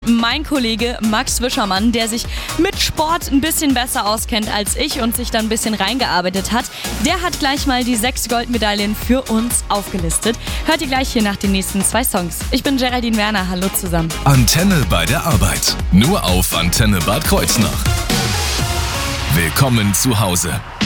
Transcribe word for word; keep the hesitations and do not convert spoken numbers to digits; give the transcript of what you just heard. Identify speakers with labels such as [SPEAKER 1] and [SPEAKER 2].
[SPEAKER 1] mein Kollege Max Wischermann, der sich mit Sport ein bisschen besser auskennt als ich und sich dann ein bisschen reingearbeitet hat. Der hat gleich mal die sechs Goldmedaillen für uns aufgelistet. Hört ihr gleich hier nach den nächsten zwei Songs. Ich bin Geraldine Werner, hallo zusammen.
[SPEAKER 2] Antenne bei der Arbeit. Nur auf Antenne Bad Kreuznach. Willkommen zu Hause.